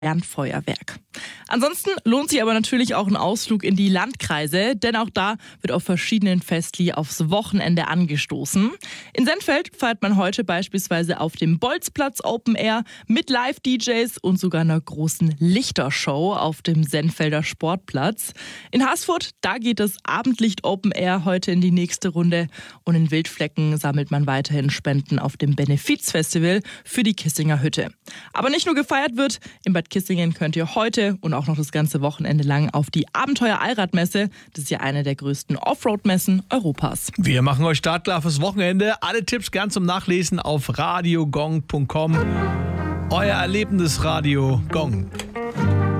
Feuerwerk. Ansonsten lohnt sich aber natürlich auch ein Ausflug in die Landkreise, denn auch da wird auf verschiedenen Festli aufs Wochenende angestoßen. In Sennfeld feiert man heute beispielsweise auf dem Bolzplatz Open Air mit Live-DJs und sogar einer großen Lichtershow auf dem Sennfelder Sportplatz. In Haßfurt, da geht das Abendlicht Open Air heute in die nächste Runde und in Wildflecken sammelt man weiterhin Spenden auf dem Benefizfestival für die Kissinger Hütte. Aber nicht nur gefeiert wird, in Bad Kissingen könnt ihr heute und auch noch das ganze Wochenende lang auf die Abenteuer-Allradmesse. Das ist ja eine der größten Offroad-Messen Europas. Wir machen euch startklar fürs Wochenende. Alle Tipps gern zum Nachlesen auf radiogong.com. Euer Erlebnisradio Gong.